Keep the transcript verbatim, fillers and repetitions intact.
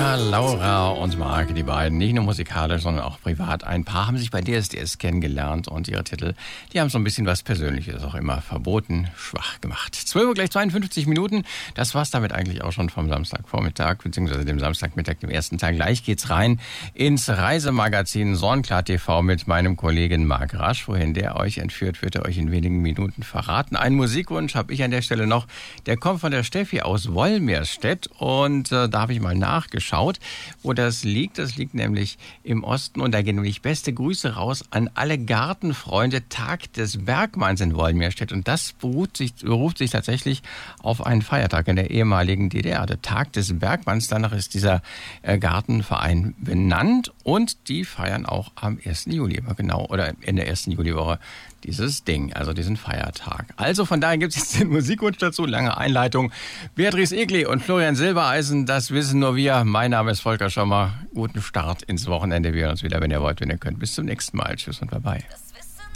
Ja, Laura und Marc, die beiden, nicht nur musikalisch, sondern auch privat. Ein Paar haben sich bei D S D S kennengelernt und ihre Titel, die haben so ein bisschen was Persönliches auch immer verboten, schwach gemacht. zwölf Uhr gleich zweiundfünfzig Minuten, das war's damit eigentlich auch schon vom Samstagvormittag, beziehungsweise dem Samstagmittag, dem ersten Teil. Gleich geht's rein ins Reisemagazin Sonnenklar T V mit meinem Kollegen Marc Rasch. Wohin der euch entführt, wird er euch in wenigen Minuten verraten. Einen Musikwunsch habe ich an der Stelle noch, der kommt von der Steffi aus Wolmirstedt und äh, da habe ich mal nachgeschaut, wo das liegt. Das liegt nämlich im Osten und da gehen nämlich beste Grüße raus an alle Gartenfreunde. Tag des Bergmanns in Wolmirstedt und das beruft sich, beruft sich tatsächlich auf einen Feiertag in der ehemaligen D D R. Der Tag des Bergmanns, danach ist dieser äh, Gartenverein benannt und die feiern auch am ersten Juli, immer genau, oder in der ersten Juliwoche dieses Ding, also diesen Feiertag. Also von daher gibt es jetzt den Musikwunsch dazu, lange Einleitung. Beatrice Egli und Florian Silbereisen, das wissen nur wir. Mein Name ist Volker Schommer. Guten Start ins Wochenende. Wir hören uns wieder, wenn ihr wollt, wenn ihr könnt. Bis zum nächsten Mal. Tschüss und bye bye.